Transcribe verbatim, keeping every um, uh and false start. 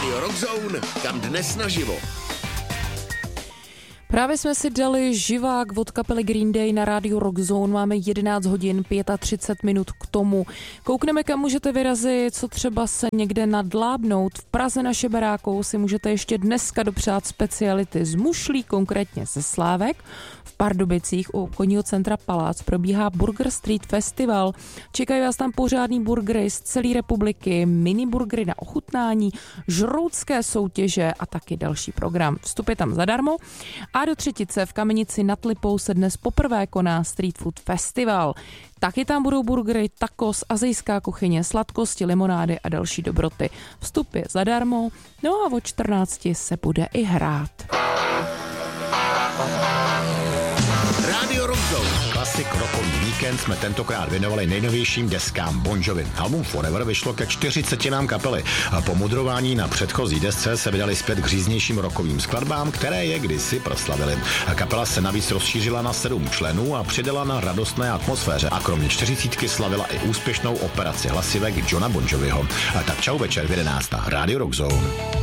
Rádio Rock Zone, kam dnes naživo. Právě jsme si dali živák od kapely Green Day na rádiu Rock Zone. Máme jedenáct hodin třicet pět minut k tomu. Koukneme, kam můžete vyrazit, co třeba se někde nadlábnout. V Praze na Šeberáku si můžete ještě dneska dopřát speciality z mušlí, konkrétně ze slávek. V Pardubicích u obchodního centra Palác probíhá Burger Street Festival. Čekají vás tam pořádný burgery z celé republiky, mini burgery na ochutnání, žroutské soutěže a taky další program. Vstup je tam zadarmo. A do Třetice v Kamenici nad Lipou se dnes poprvé koná Street Food Festival. Taky tam budou burgery, tacos, asijská kuchyně, sladkosti, limonády a další dobroty. Vstup je zadarmo, no a o čtrnácti se bude i hrát. Rádio Rock Zone. Klasik rokový víkend jsme tentokrát věnovali nejnovějším deskám Bon Jovi. Album Forever vyšlo ke čtyřicetinám kapely. Po mudrování na předchozí desce se vydali zpět k říznějším rokovým skladbám, které je kdysi proslavili. Kapela se navíc rozšířila na sedm členů a přidala na radostné atmosféře a kromě čtyřicítky slavila i úspěšnou operaci hlasivek Johna Bon Joviho. Tak čau večer v jedenácti. Rádio Rock Zone.